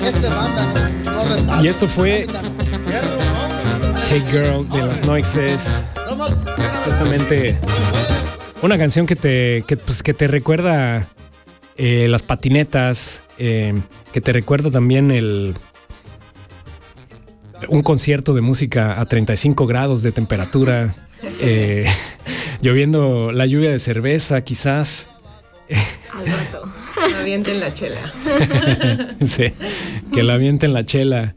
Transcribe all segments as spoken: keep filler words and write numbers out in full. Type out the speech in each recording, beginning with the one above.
Y esto fue Hey Girl de las Noises. Justamente una canción que te, que, pues, que te recuerda eh, las patinetas, eh, que te recuerda también el un concierto de música a treinta y cinco grados de temperatura, eh, lloviendo la lluvia de cerveza, quizás. Alberto, avienten la chela. Sí, que la avienten la chela.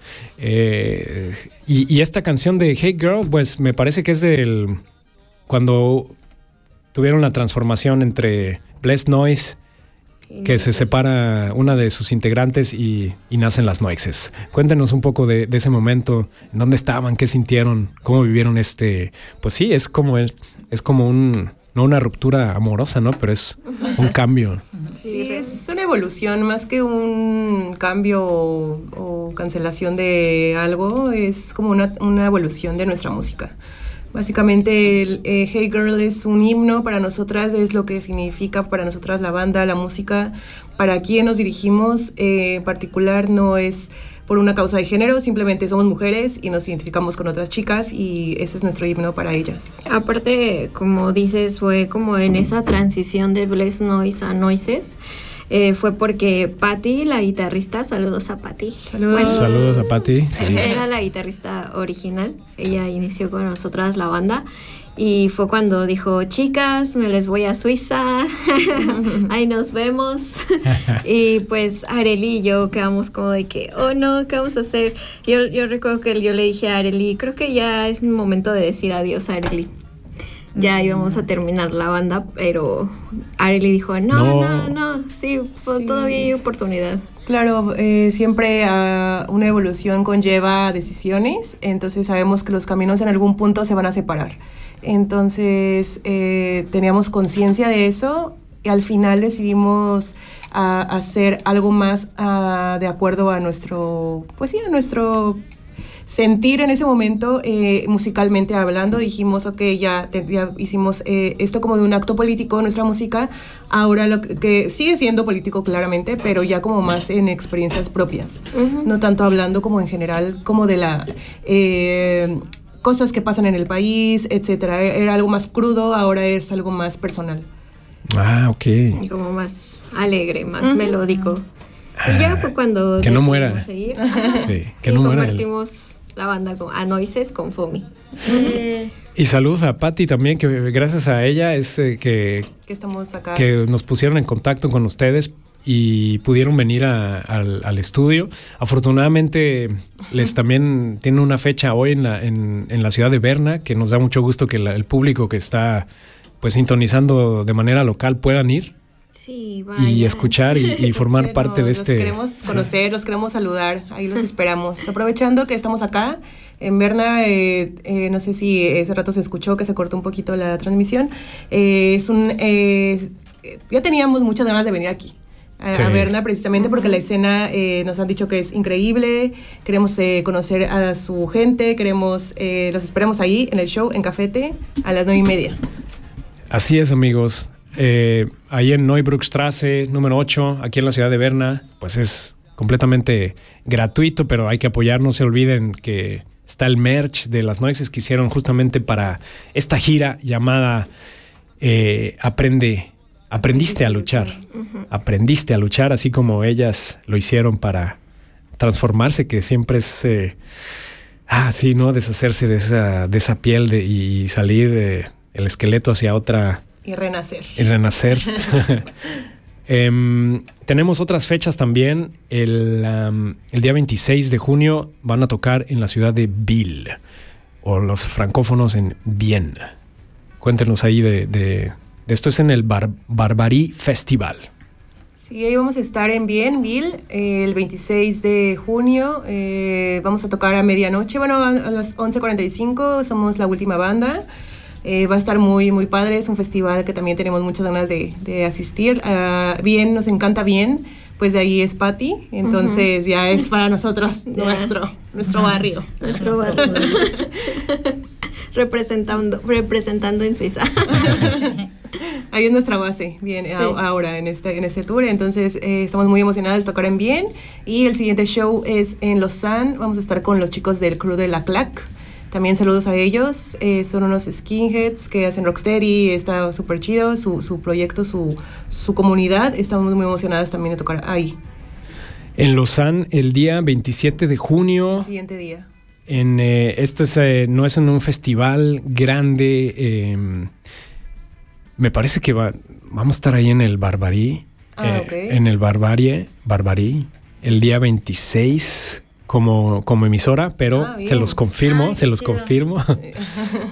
Eh, y, y esta canción de Hey Girl, pues me parece que es del cuando tuvieron la transformación entre Blessed Noise, que se separa una de sus integrantes y, y nacen las Noises. Cuéntenos un poco de, de ese momento, en dónde estaban, qué sintieron, cómo vivieron este... Pues sí, es como, es, es como un... No una ruptura amorosa, ¿no? Pero es un cambio. Sí, es una evolución más que un cambio o, o cancelación de algo. Es como una, una evolución de nuestra música. Básicamente, el, eh, Hey Girl es un himno para nosotras, es lo que significa para nosotras la banda, la música. Para quién nos dirigimos, eh, en particular, no es por una causa de género, simplemente somos mujeres y nos identificamos con otras chicas y ese es nuestro himno para ellas. Aparte, como dices, fue como en esa transición de Blessed Noise a Noises. Eh, fue porque Patti, la guitarrista, saludos a Patti. Saludos, bueno, saludos a Patti. Sí. Era la guitarrista original, ella inició con nosotras la banda y fue cuando dijo, chicas, me les voy a Suiza, ahí nos vemos. Y pues Arely y yo quedamos como de que, oh no, ¿qué vamos a hacer? Yo, yo recuerdo que yo le dije a Arely, creo que ya es un momento de decir adiós a Arely. Ya íbamos a terminar la banda, pero Arely dijo, no, no, no, no sí, sí, todavía hay oportunidad. Claro, eh, siempre uh, una evolución conlleva decisiones, entonces sabemos que los caminos en algún punto se van a separar. Entonces eh, teníamos conciencia de eso y al final decidimos uh, hacer algo más uh, de acuerdo a nuestro, pues sí, a nuestro... sentir en ese momento, eh, musicalmente hablando. Dijimos, ok, ya, te, ya hicimos eh, esto como de un acto político, nuestra música, ahora lo que, que sigue siendo político claramente, pero ya como más en experiencias propias, uh-huh. No tanto hablando como en general, como de la... Eh, cosas que pasan en el país, etcétera. Era algo más crudo, ahora es algo más personal. Ah, ok. Y como más alegre, más uh-huh. melódico. Y ya fue cuando que no muera. Seguir. Sí, que y no muera. Convertimos el... la banda con, a Noises con Fomi. Y saludos a Patti también, que gracias a ella es eh, que, que estamos acá. Que nos pusieron en contacto con ustedes y pudieron venir a, al, al estudio. Afortunadamente les también tienen una fecha hoy en la, en, en la ciudad de Berna, que nos da mucho gusto que la, el público que está pues sintonizando de manera local puedan ir. Sí, vaya. Y escuchar y, y formar Escuchen, parte de los este... Los queremos conocer, sí. Los queremos saludar, ahí los esperamos. Aprovechando que estamos acá en Berna, eh, eh, no sé si ese rato se escuchó que se cortó un poquito la transmisión, eh, es un... Eh, ya teníamos muchas ganas de venir aquí. A, sí. a Berna precisamente porque la escena eh, nos han dicho que es increíble, queremos eh, conocer a su gente, queremos, eh, los esperamos ahí en el show en Cafete a las nueve y media. Así es, amigos. Eh, ahí en Neubruckstraße número ocho, aquí en la ciudad de Berna, pues es completamente gratuito, pero hay que apoyar. No se olviden que está el merch de las Noises que hicieron justamente para esta gira llamada eh, Aprende, Aprendiste a luchar. Aprendiste a luchar, así como ellas lo hicieron para transformarse, que siempre es eh, ah, sí, ¿no? Deshacerse de esa, de esa piel de, y salir eh, el esqueleto hacia otra. Y renacer. Y renacer. eh, tenemos otras fechas también. El, um, el día veintiséis de junio van a tocar en la ciudad de Biel, o los francófonos en Viena. Cuéntenos ahí de, de, de esto. Es en el Bar, Barbarie Festival. Sí, ahí vamos a estar en Bien, Biel, eh, el veintiséis de junio. Eh, vamos a tocar a medianoche, bueno, a, a las once cuarenta y cinco. Somos la última banda. Eh, va a estar muy, muy padre. Es un festival que también tenemos muchas ganas de, de asistir. Uh, bien, nos encanta Bien. Pues de ahí es Patti. Entonces uh-huh. ya es para nosotros yeah. nuestro, nuestro uh-huh. barrio. Nuestro barrio. representando, representando en Suiza. Ahí es nuestra base, bien, Sí. a- ahora en este, en este tour. Entonces, eh, estamos muy emocionados de tocar en Bien. Y el siguiente show es en Lausanne. Vamos a estar con los chicos del crew de La Claque. También saludos a ellos. Eh, son unos skinheads que hacen rocksteady. Está súper chido su, su proyecto, su, su comunidad. Estamos muy emocionadas también de tocar ahí. En Lausanne, el día veintisiete de junio. El siguiente día. En, eh, esto es, eh, no es en un festival grande. eh, me parece que va, vamos a estar ahí en el Barbarí. Ah, eh, ok. En el Barbarie, Barbarí, el día veintiséis como, como emisora, pero Ah, bien. se los confirmo, Ay, se qué los chido. confirmo.